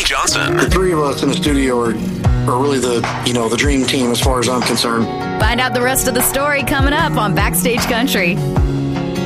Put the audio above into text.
Kenny Johnston. The three of us in the studio are really the dream team as far as I'm concerned. Find out the rest of the story coming up on Backstage Country.